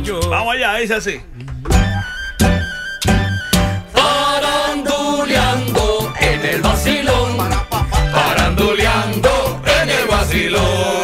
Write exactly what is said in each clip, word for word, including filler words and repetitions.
yo. Vamos allá, dice así. Faranduleando en el vacilón. Faranduleando en el vacilón.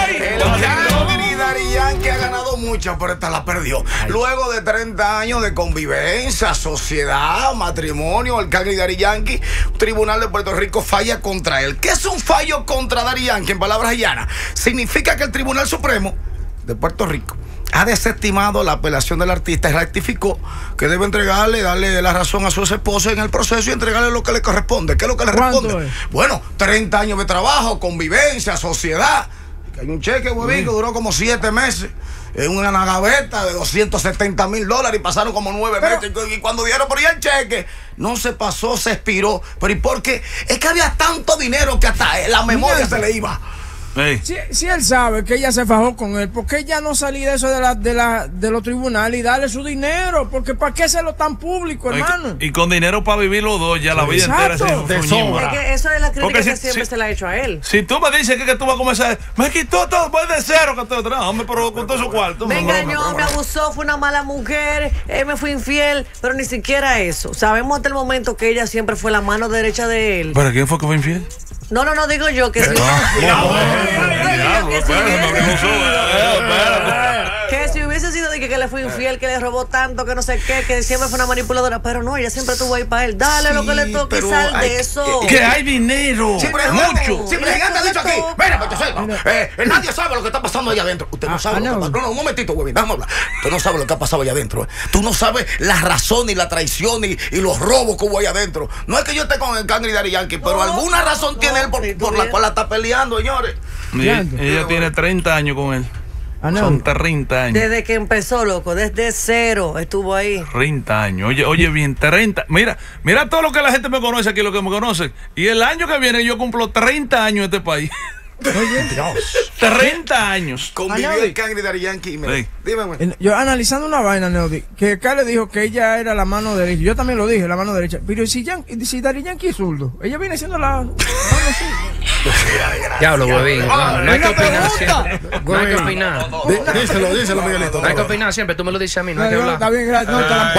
Que ha ganado mucho, pero esta la perdió. Luego de treinta años de convivencia, sociedad, matrimonio, el Cangri Daddy Yankee, un tribunal de Puerto Rico falla contra él. ¿Qué es un fallo contra Daddy Yankee? En palabras llanas, significa que el Tribunal Supremo de Puerto Rico ha desestimado la apelación del artista y rectificó que debe entregarle, darle la razón a su esposa en el proceso y entregarle lo que le corresponde. ¿Qué es lo que le responde? Es? Bueno, treinta años de trabajo, convivencia, sociedad. Hay un cheque, huevín, que duró como siete meses en una gaveta de doscientos setenta mil dólares y pasaron como nueve pero, meses. Y cuando dieron por ahí el cheque, no se pasó, se expiró. Pero ¿y por qué? Es que había tanto dinero que hasta la memoria se le iba. Sí. Si, si él sabe que ella se fajó con él, ¿por qué ella no salía de eso de, la, de, la, de los tribunales y darle su dinero? Porque ¿para qué hacerlo tan público, hermano? Y, y con dinero para vivir los dos ya la vida Exacto. entera se es que eso es la crítica Porque que si, siempre si, se le ha hecho a él. Si tú me dices que, que tú vas a comenzar, me quitó todo, pues de cero que te no, me pero con todo su cuarto. Me engañó, me abusó, fue una mala mujer, él me fue infiel, pero ni siquiera eso. Sabemos hasta el momento que ella siempre fue la mano derecha de él. ¿Para quién fue que fue infiel? No, no, no, digo yo que si que si hubiese sido de que, que le fue infiel, que le robó tanto, que no sé qué, que siempre fue una manipuladora, pero no, ella siempre estuvo ahí para él. Dale sí, lo que le toque y sal de eso. Que hay dinero. Siempre mucho. Siempre gigante ha dicho aquí. Mira, pues yo sé, eh, nadie sabe lo que está pasando allá adentro. Usted no sabe ah, lo no. que pasa. No, no, un momentito, güey, vamos a hablar. Usted no sabe lo que ha pasado allá adentro. Eh. Tú no sabes la razón y la traición y, y los robos que hubo allá adentro. No es que yo esté con el Cangri Daddy Yankee, pero no, alguna razón no, tiene él por, por la cual la está peleando, señores. Y, ella tiene treinta años con él. Ah, no. Son treinta años. Desde que empezó, loco, desde cero estuvo ahí. treinta años. Oye, oye bien, treinta. Mira, mira todo lo que la gente me conoce aquí, lo que me conoce. Y el año que viene yo cumplo treinta años en este país. Oye, Dios. treinta años. Convivió el Cangri Daddy Yankee. Sí. Dime, güey. Yo analizando una vaina, Neody, que Carlos dijo que ella era la mano derecha. Yo también lo dije, la mano derecha. Pero si, Yankee, si Daddy Yankee es zurdo, ella viene siendo la mano Diablo, huevín. No, no hay que opinar siempre. No hay que opinar. Díselo, díselo, Miguelito. No hay que opinar siempre. Tú me lo dices a mí, no hay que hablar. Está bien, gracias.